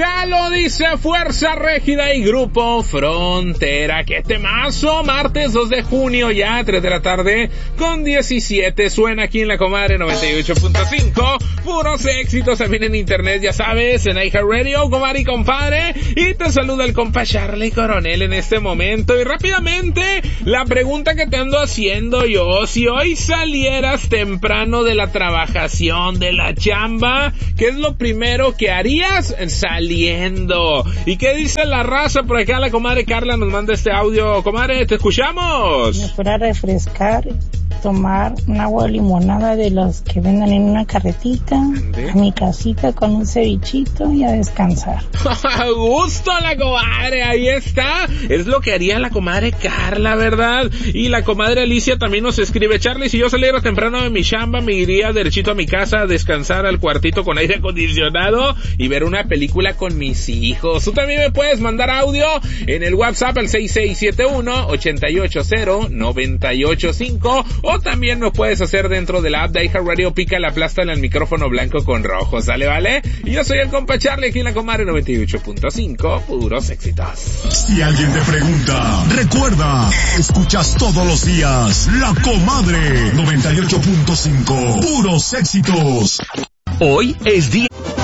Jalo, dice Fuerza Régida y Grupo Frontera. ¡Qué temazo! Martes 2 de junio, ya 3 de la tarde con 17. Suena aquí en La Comadre 98.5. Puros éxitos también en internet, ya sabes, en iHeartRadio, comadre y compadre. Y te saluda el compa Charlie Coronel en este momento. Y rápidamente, la pregunta que te ando haciendo yo: si hoy salieras temprano de la trabajación, de la chamba, ¿qué es lo primero que harías saliendo? ¿Y qué dice la raza por acá? La comadre Carla nos manda este audio. Comadre, te escuchamos. Me fuera a refrescar, tomar un agua de limonada de los que venden en una carretita, a mi casita con un cevichito y a descansar. Gusto la comadre, ahí está. Es lo que haría la comadre Carla, ¿verdad? Y la comadre Alicia también nos escribe: Charlie, si yo saliera temprano de mi chamba, me iría derechito a mi casa a descansar al cuartito con aire acondicionado y ver una película con mis hijos. Tú también me puedes mandar audio en el WhatsApp al 6671-880-985, o también lo puedes hacer dentro de la app de iHeartRadio. Pica la plasta en el micrófono blanco con rojo, ¿sale, vale? Y yo soy el compa Charlie aquí en La Comadre 98.5, puros éxitos. Si alguien te pregunta, recuerda, escuchas todos los días La Comadre 98.5, puros éxitos. Hoy es día